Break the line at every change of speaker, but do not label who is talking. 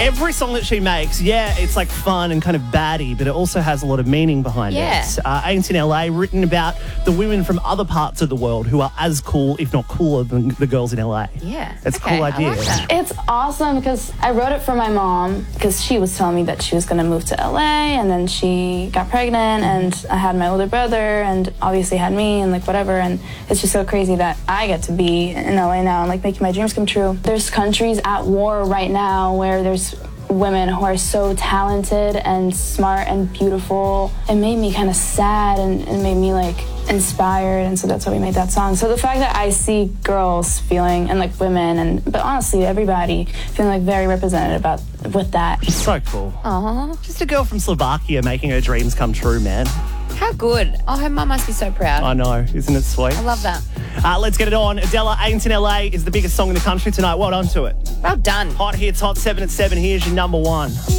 Every song that she makes, it's like fun and kind of baddie, but it also has a lot of meaning behind it. Ain't in LA, written about the women from other parts of the world who are as cool, if not cooler, than the girls in LA.
Yeah.
It's a cool idea.
I like that.
It's awesome because I wrote it for my mom because she was telling me that she was going to move to LA, and then she got pregnant, and I had my older brother, and obviously had me, and like whatever, and it's just so crazy that I get to be in LA now and like making my dreams come true. There's countries at war right now where there's women who are so talented and smart and beautiful. It made me kind of sad and made me like inspired, and so that's why we made that song. So the fact that I see girls feeling, and like women, but honestly everybody feeling like very represented with that.
So cool.
Aww.
Just a girl from Slovakia making her dreams come true, man.
How good. Oh, her mum must be so proud.
I know. Isn't it sweet?
I love that.
Let's get it on. Adela, Ain't in LA is the biggest song in the country tonight. Well done to it.
Well done.
Hot hits, Hot 7 at 7. Here's your number one.